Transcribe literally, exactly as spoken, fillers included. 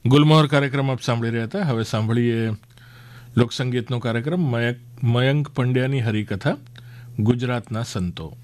ગુલમોહર કાર્યક્રમ આપ સાંભળી રહ્યા હતા. હવે સાંભળીએ લોકસંગીતનો કાર્યક્રમ મયંક મયંક પંડ્યાની હરિકથા ગુજરાતના સંતો.